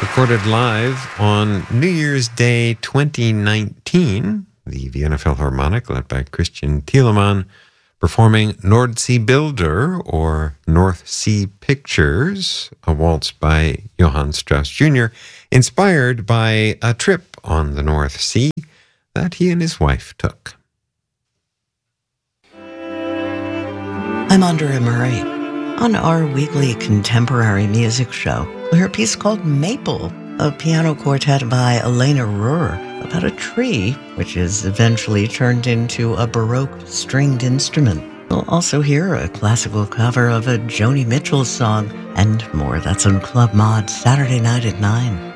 Recorded live on New Year's Day 2019, the Vienna Philharmonic, led by Christian Thielemann, performing Nordsee-Bilder, or North Sea Pictures, a waltz by Johann Strauss Jr., inspired by a trip on the North Sea that he and his wife took. I'm Andrea Murray. On our weekly contemporary music show, we hear a piece called Maple, a piano quartet by Elena Rohr about a tree, which is eventually turned into a Baroque stringed instrument. We'll also hear a classical cover of a Joni Mitchell song and more. That's on Club Mod Saturday night at 9.